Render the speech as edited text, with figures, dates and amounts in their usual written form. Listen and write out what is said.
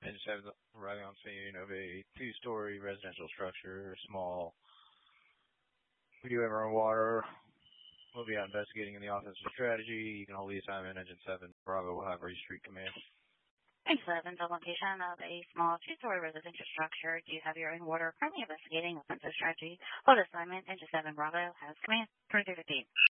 Engine 7 arriving on scene of a two-story residential structure, small. We do have our own water. We'll be out investigating in the Office of Strategy. You can hold the assignment. Engine 7 Bravo will have Reese Street Command. Engine 7, the location of a small two-story residential structure. Do you have your own water? Currently investigating Offensive Strategy. Hold assignment. Engine 7 Bravo has command. 2315.